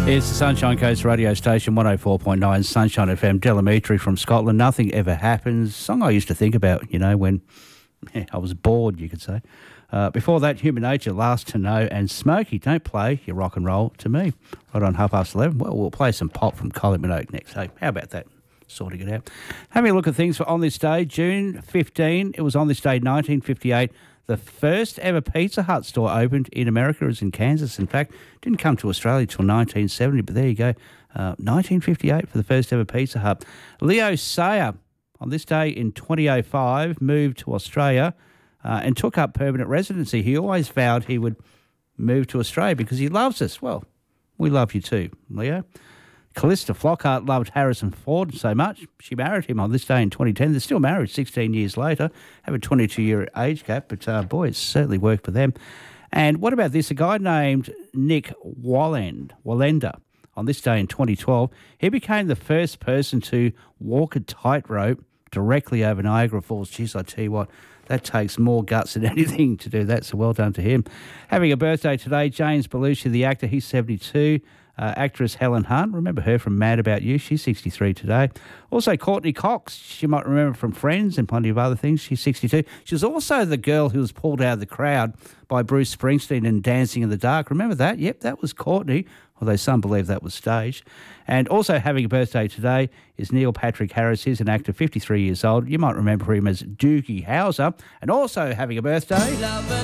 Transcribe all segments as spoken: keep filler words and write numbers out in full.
It's the Sunshine Coast radio station, one oh four point nine Sunshine F M. Delamitri from Scotland. Nothing ever happens. Song I used to think about, you know, when yeah, I was bored, you could say. Uh, before that, Human Nature, Last to Know, and Smokey, Don't Play Your Rock and Roll to Me. Right on half past eleven. Well, we'll play some pop from Kylie Minogue next. Hey, how about that? Sorting it out. Having a look at things for On This Day, June fifteenth. It was on this day, nineteen fifty-eight. The first ever Pizza Hut store opened in America. It was in Kansas. In fact, didn't come to Australia till nineteen seventy, but there you go. Uh, nineteen fifty-eight for the first ever Pizza Hut. Leo Sayer, on this day in twenty oh five, moved to Australia uh, and took up permanent residency. He always vowed he would move to Australia because he loves us. Well, we love you too, Leo. Callista Flockhart loved Harrison Ford so much, she married him on this day in twenty ten. They're still married sixteen years later, have a twenty-two-year age gap, but uh, boy, it's certainly worked for them. And what about this? A guy named Nick Wallend, Wallender, on this day in twenty twelve, he became the first person to walk a tightrope directly over Niagara Falls. Jeez, I tell you what, that takes more guts than anything to do that, so well done to him. Having a birthday today, James Belushi, the actor, he's seventy-two. Uh, actress Helen Hunt, remember her from Mad About You, she's sixty-three today. Also Courtney Cox, you might remember from Friends and plenty of other things, she's sixty-two. She was also the girl who was pulled out of the crowd by Bruce Springsteen in Dancing in the Dark. Remember that? Yep, that was Courtney, although some believe that was staged. And also having a birthday today is Neil Patrick Harris. He's an actor, fifty-three years old. You might remember him as Doogie Howser. And also having a birthday,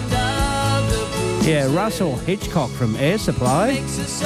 yeah, Russell Hitchcock from Air Supply.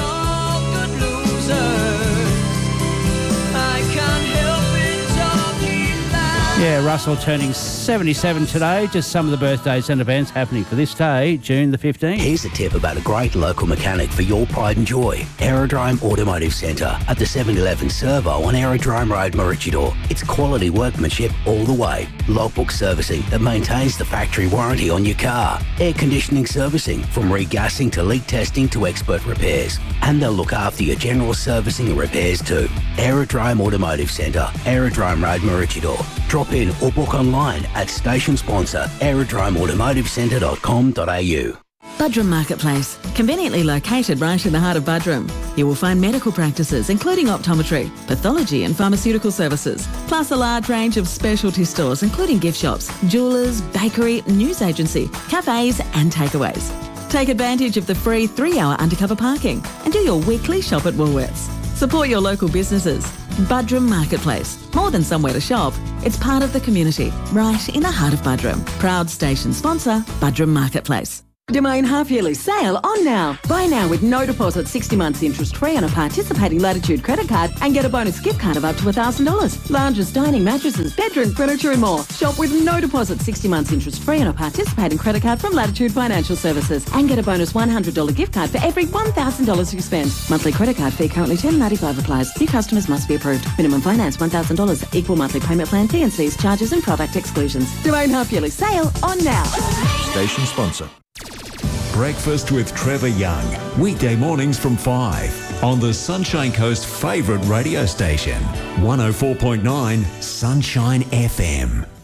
Yeah, Russell turning seventy-seven today. Just some of the birthdays and events happening for this day, June the fifteenth. Here's a tip about a great local mechanic for your pride and joy. Aerodrome Automotive Centre at the seven eleven Servo on Aerodrome Road, Maroochydore. It's quality workmanship all the way. Logbook servicing that maintains the factory warranty on your car. Air conditioning servicing from regassing to leak testing to expert repairs. And they'll look after your general servicing and repairs too. Aerodrome Automotive Centre, Aerodrome Road, Maroochydore. Drop in or book online at station sponsor aerodrome automotive centre dot com dot a u. Buderim Marketplace, conveniently located right in the heart of Buderim. You will find medical practices including optometry, pathology and pharmaceutical services, plus a large range of specialty stores including gift shops, jewellers, bakery, news agency, cafes and takeaways. Take advantage of the free three-hour undercover parking and do your weekly shop at Woolworths. Support your local businesses. Buderim Marketplace. More than somewhere to shop, it's part of the community, right in the heart of Buderim. Proud station sponsor, Buderim Marketplace. Domain half-yearly sale on now. Buy now with no deposit, sixty months interest-free on a participating Latitude credit card and get a bonus gift card of up to one thousand dollars. Lounges, dining, mattresses, bedroom furniture and more. Shop with no deposit, sixty months interest-free on a participating credit card from Latitude Financial Services and get a bonus one hundred dollars gift card for every one thousand dollars you spend. Monthly credit card fee currently ten dollars ninety-five applies. New customers must be approved. Minimum finance one thousand dollars. Equal monthly payment plan, T and C's, charges and product exclusions. Domain half-yearly sale on now. Station sponsor. Breakfast with Trevor Young. Weekday mornings from five on the Sunshine Coast favourite radio station. one oh four point nine Sunshine F M.